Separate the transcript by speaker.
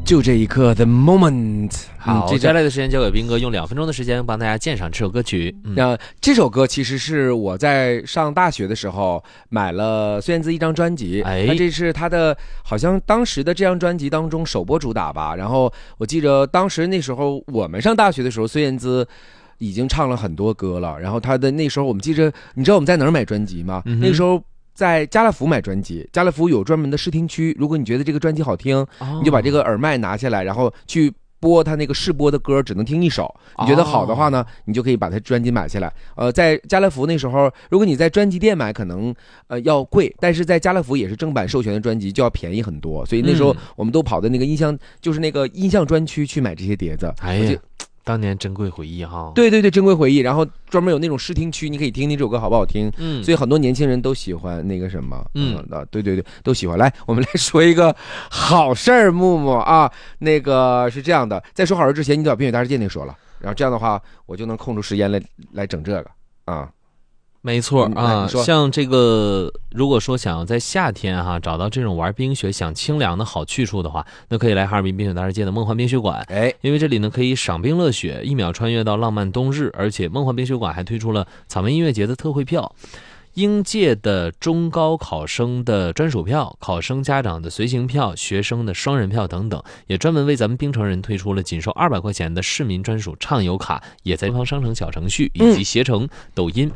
Speaker 1: 就这一刻 The Moment。
Speaker 2: 好，接下来的时间交给斌哥，用2分钟的时间帮大家鉴赏这首歌曲。
Speaker 1: 这首歌其实是我在上大学的时候买了孙燕姿一张专辑，那这是她的好像当时的这张专辑当中首播主打吧。然后我记着当时那时候我们上大学的时候，孙燕姿已经唱了很多歌了。然后她的那时候我们记着，你知道我们在哪儿买专辑吗？那个时候在家乐福买专辑，家乐福有专门的试听区，如果你觉得这个专辑好听，你就把这个耳麦拿下来，然后去播他那个试播的歌，只能听一首。你觉得好的话呢，你就可以把他专辑买下来。在家乐福那时候，如果你在专辑店买，可能要贵，但是在家乐福也是正版授权的专辑，就要便宜很多。所以那时候我们都跑到那个音像，就是那个音像专区去买这些碟子。
Speaker 2: 当年珍贵回忆哈。
Speaker 1: 对对对，珍贵回忆。然后专门有那种试听区，你可以听听这首歌好不好听。所以很多年轻人都喜欢那个什么。对对对，都喜欢。来，我们来说一个好事儿，木木啊，那个是这样的，在说好事之前，你得把冰雪大世界那个说了，然后这样的话，我就能空出时间来整这个啊。
Speaker 2: 没错啊，像这个，如果说想要在夏天找到这种玩冰雪想清凉的好去处的话，那可以来哈尔滨冰雪大世界的梦幻冰雪馆。因为这里呢可以赏冰乐雪，一秒穿越到浪漫冬日，而且梦幻冰雪馆还推出了草莓音乐节的特惠票。应届的中高考生的专属票，考生家长的随行票，学生的双人票等等，也专门为咱们冰城人推出了仅收200块钱的市民专属畅游卡，也在方商城小程序以及携程、抖音